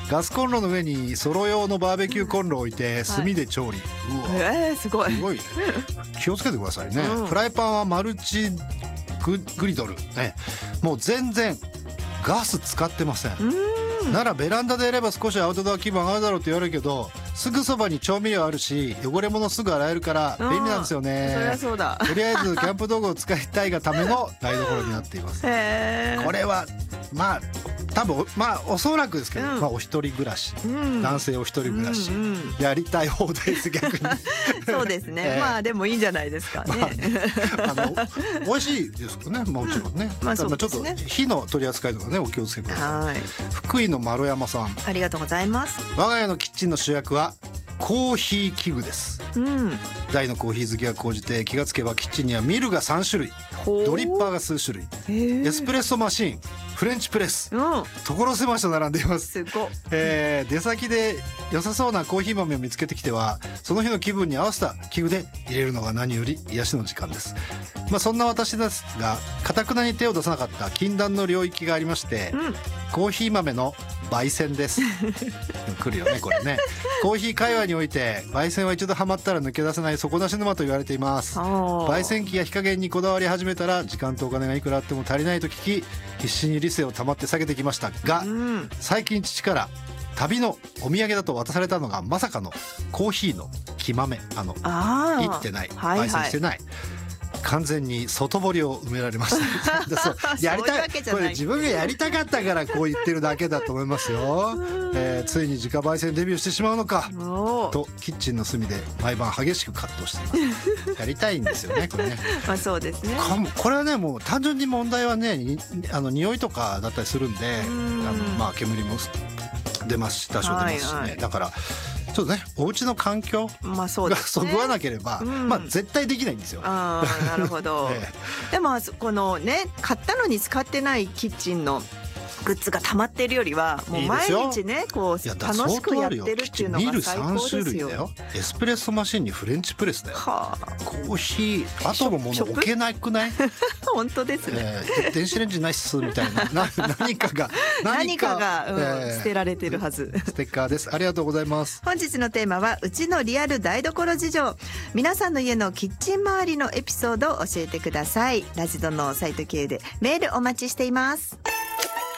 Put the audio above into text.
ガスコンロの上にソロ用のバーベキューコンロを置いて炭で調理、うわすごい。 すごいね。気をつけてくださいね、 うんフライパンはマルチグリドル、ね、もう全然ガス使ってません。ならベランダでやれば少しアウトドア気分上がるだろうって言われるけど、すぐそばに調味料あるし汚れ物すぐ洗えるから便利なんですよね。 そりゃそうだ。 とりあえずキャンプ道具を使いたいがための台所になっています。 へーこれはまあ多分おそらくですけど、 うんお一人暮らし、 うん男性お一人暮らし、 うんうんやりたい放題です逆に。 そうですね、まあでもいいんじゃないですかね、 美味しいですよね、もちろんね。 まあそうちょっとですね火の取り扱いとかねお気をつけください。 はい、 福井の丸山さん、 ありがとうございます。 我が家のキッチンの主役はコーヒー器具です。 うん大のコーヒー好きが高じて気がつけばキッチンにはミルが3種類、ドリッパーが数種類、エスプレッソマシーン、フレンチプレス、所狭しと並んでいます。 すごっ。 出先で良さそうなコーヒー豆を見つけてきてはその日の気分に合わせた器具で入れるのが何より癒しの時間です。そんな私ですが堅くなに手を出さなかった禁断の領域がありまして、コーヒー豆の焙煎です来るよねこれね。コーヒー界隈において焙煎は一度ハマったら抜け出せない底なし沼と言われています。焙煎機や火加減にこだわり始めたら時間とお金がいくらあっても足りないと聞き必死に理性を保って下げてきましたが、最近父から旅のお土産だと渡されたのがまさかのコーヒーの木豆、いってない、焙煎してない、完全に外堀を埋められましたそうやりたい、これ自分がやりたかったからこう言ってるだけだと思いますよ。ついに自家焙煎デビューしてしまうのかとキッチンの隅で毎晩激しく葛藤していますやりたいんですよねこれね。 そうですね。 これはねもう単純に問題はね匂いとかだったりするんで、煙も出ますし多少出ますしね、だからちょっとねお家の環境がそぐわなければ、絶対できないんですよ。 なるほど、でもこのね買ったのに使ってないキッチンのグッズが溜まってるよりはもう毎日ねこう楽しくやってるっていうのが最高ですよ。 エスプレッソマシンにフレンチプレスだよ。コーヒー後のもの置けなくない本当ですね、 電子レンジないっすみたいな何かが捨てられてるはず。 ステッカーです。ありがとうございます。 本日のテーマはうちのリアル台所事情。皆さんの家のキッチン周りのエピソードを教えてください。ラジドのサイト系でメールお待ちしています。